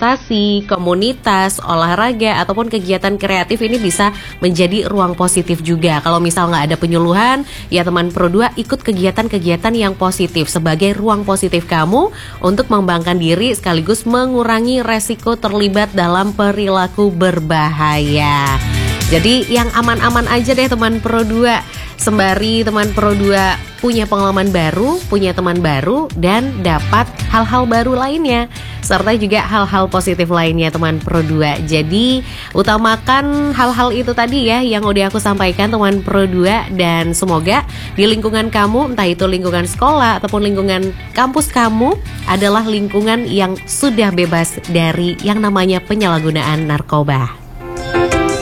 organisasi, komunitas, olahraga, ataupun kegiatan kreatif ini bisa menjadi ruang positif juga. Kalau misal nggak ada penyuluhan, ya teman Pro 2 ikut kegiatan-kegiatan yang positif sebagai ruang positif kamu untuk mengembangkan diri sekaligus mengurangi resiko terlibat dalam perilaku berbahaya. Jadi yang aman-aman aja deh teman Pro 2. Sembari teman Pro 2 punya pengalaman baru, punya teman baru, dan dapat hal-hal baru lainnya, serta juga hal-hal positif lainnya teman Pro 2. Jadi utamakan hal-hal itu tadi ya yang udah aku sampaikan teman Pro 2. Dan semoga di lingkungan kamu, entah itu lingkungan sekolah ataupun lingkungan kampus kamu, adalah lingkungan yang sudah bebas dari yang namanya penyalahgunaan narkoba.